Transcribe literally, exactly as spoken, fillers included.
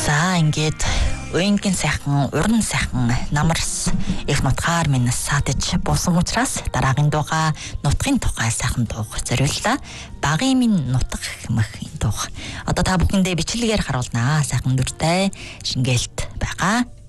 За ингээд уянгийн сайхан, уран сайхан намарс их нутгаар минь саатаж буусан учраас дараагийн дууга нутгийн тухай сайхан дууг зориуллаа. Багын минь нутаг хэмэх дуу. Одоо та бүхэндээ бичлэгээр харуулнаа. Сайхан дүртэй шингээлт байгаа.